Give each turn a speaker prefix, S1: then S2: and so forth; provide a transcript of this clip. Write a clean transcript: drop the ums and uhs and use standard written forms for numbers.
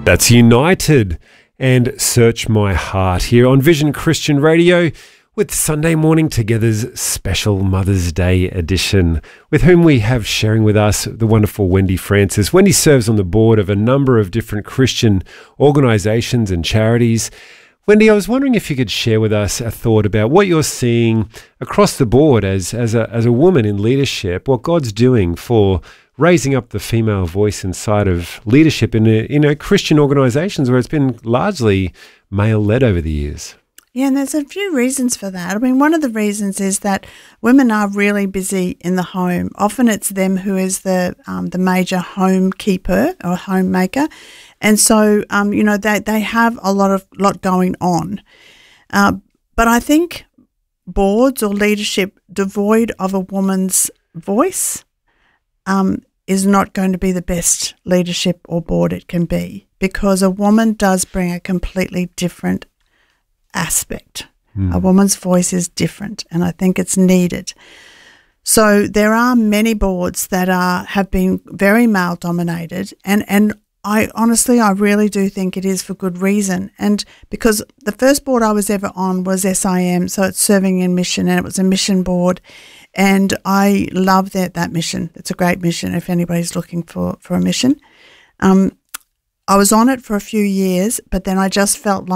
S1: That's United and Search My Heart here on Vision Christian Radio with Sunday Morning Together's special Mother's Day edition, with whom we have sharing with us the wonderful Wendy Francis. Wendy serves on the board of a number of different Christian organisations and charities. Wendy, I was wondering if you could share with us a thought about what you're seeing across the board as a woman in leadership, what God's doing for raising up the female voice inside of leadership in Christian organisations where it's been largely male-led over the years.
S2: Yeah, and there's a few reasons for that. I mean, one of the reasons is that women are really busy in the home. Often it's them who is the major home keeper or homemaker. And so, they have a lot going on. But I think boards or leadership devoid of a woman's voice is not going to be the best leadership or board it can be, because a woman does bring a completely different aspect. A woman's voice is different, and I think it's needed. So there are many boards that have been very male dominated, and I really do think it is for good reason. And because the first board I was ever on was SIM, so it's Serving in Mission, and it was a mission board. And I love that mission. It's a great mission if anybody's looking for a mission. I was on it for a few years, but then I just felt like